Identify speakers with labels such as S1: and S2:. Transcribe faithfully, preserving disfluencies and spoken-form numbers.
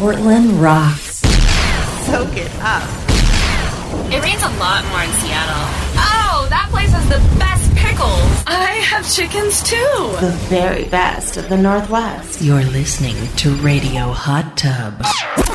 S1: Portland rocks.
S2: Soak it up.
S3: It rains a lot more in Seattle. Oh, that place has the best pickles.
S2: I have chickens too.
S1: The very best of the Northwest.
S4: You're listening to Radio Hot Tub.